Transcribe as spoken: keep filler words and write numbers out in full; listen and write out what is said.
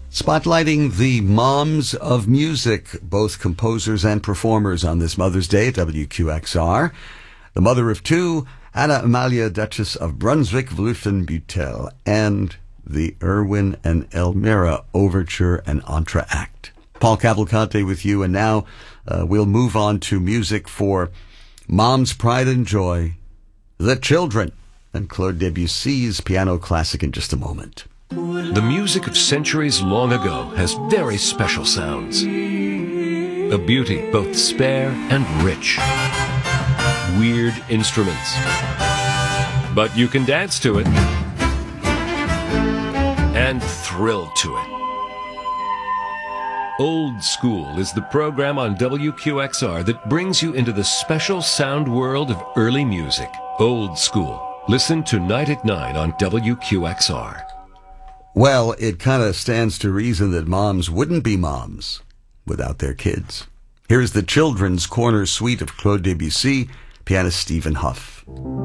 Spotlighting the moms of music, both composers and performers on this Mother's Day at W Q X R. The mother of two, Anna Amalia, Duchess of Brunswick-Wolfenbüttel, and the Erwin and Elmira Overture and Entr'acte. Paul Cavalcante with you, and now uh, we'll move on to music for Mom's Pride and Joy, The Children, and Claude Debussy's piano classic in just a moment. The music of centuries long ago has very special sounds. A beauty both spare and rich. Weird instruments. But you can dance to it and thrill to it. Old School is the program on W Q X R that brings you into the special sound world of early music. Old School. Listen tonight at nine on W Q X R. Well, it kind of stands to reason that moms wouldn't be moms without their kids. Here's the Children's Corner Suite of Claude Debussy, pianist Stephen Huff.